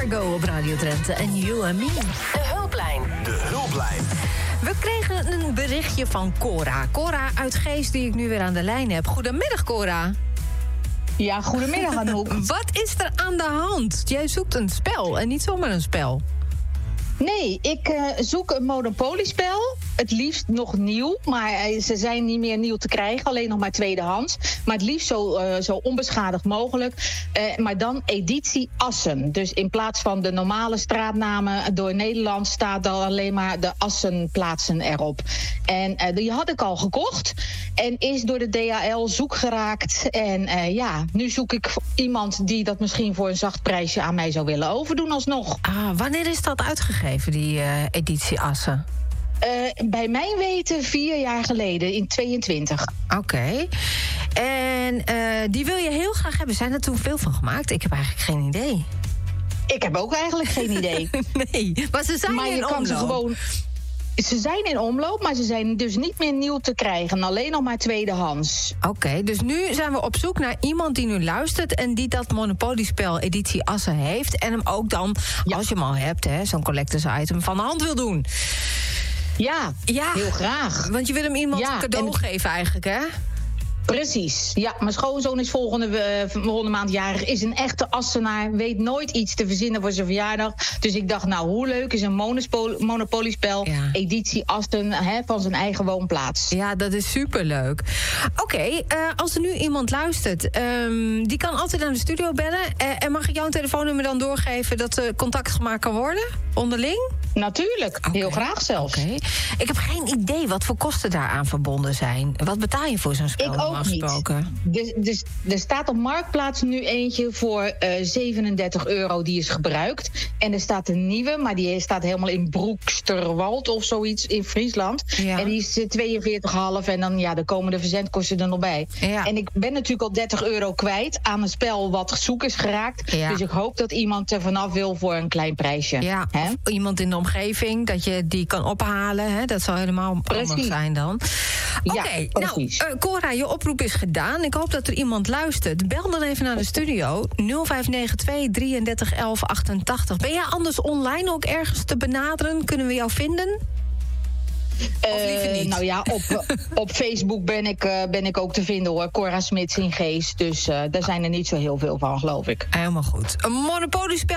Margot op Radio Drenthe en You and Me. De hulplijn. De hulplijn. We kregen een berichtje van Cora. Cora uit Geest, die ik nu weer aan de lijn heb. Goedemiddag, Cora. Ja, goedemiddag Anouk. Wat is er aan de hand? Jij zoekt een spel en niet zomaar een spel. Nee, ik zoek een Monopoly-spel. Het liefst nog nieuw, maar ze zijn niet meer nieuw te krijgen. Alleen nog maar tweedehands. Maar het liefst zo onbeschadigd mogelijk. Maar dan editie Assen. Dus in plaats van de normale straatnamen door Nederland staat dan alleen maar de Assenplaatsen erop. En die had ik al gekocht. En is door de DHL zoek geraakt. En nu zoek ik iemand die dat misschien voor een zacht prijsje aan mij zou willen overdoen alsnog. Wanneer is dat uitgegeven, die editie Assen? Bij mijn weten 4 jaar geleden, in 22. Oké. En die wil je heel graag hebben. Zijn er toen veel van gemaakt? Ik heb eigenlijk geen idee. Ik heb ook eigenlijk geen idee. Nee, maar ze zijn in omloop. Ze zijn in omloop, maar ze zijn dus niet meer nieuw te krijgen. Alleen nog maar tweedehands. Oké, dus nu zijn we op zoek naar iemand die nu luistert en die dat Monopoly-spel editie Assen heeft. En hem ook dan, als je hem al hebt, zo'n collectors item, van de hand wil doen. Ja, heel graag. Want je wil hem iemand cadeau geven eigenlijk, hè? Precies. Ja, mijn schoonzoon is volgende maand jarig. Is een echte Assenaar. Weet nooit iets te verzinnen voor zijn verjaardag. Dus ik dacht, nou, hoe leuk is een Monopoly-spel... editie Assen van zijn eigen woonplaats. Ja, dat is superleuk. Oké, als er nu iemand luistert... die kan altijd naar de studio bellen. En mag ik jouw telefoonnummer dan doorgeven... dat contact gemaakt kan worden, onderling? Natuurlijk, heel graag zelfs. Oké. Ik heb geen idee wat voor kosten daaraan verbonden zijn. Wat betaal je voor zo'n spel? Ik ook niet. Er staat op Marktplaats nu eentje voor €37. Die is gebruikt. En er staat een nieuwe, maar die staat helemaal in Broeksterwald of zoiets in Friesland. Ja. En die is 42,5 en dan dan komen de verzendkosten er nog bij. Ja. En ik ben natuurlijk al €30 kwijt aan een spel wat zoek is geraakt. Ja. Dus ik hoop dat iemand er vanaf wil voor een klein prijsje. Ja, of iemand in de omgeving, dat je die kan ophalen. Hè? Dat zou helemaal handig zijn dan. Oké, nou, Cora, je oproep is gedaan. Ik hoop dat er iemand luistert. Bel dan even naar de studio. 0592 33 11 88. Ben jij anders online ook ergens te benaderen? Kunnen we jou vinden? Of liever niet? Nou ja, op Facebook ben ik ook te vinden hoor. Cora Smits in Geest. Dus daar zijn er niet zo heel veel van, geloof ik. Helemaal goed. Een Monopoly-spel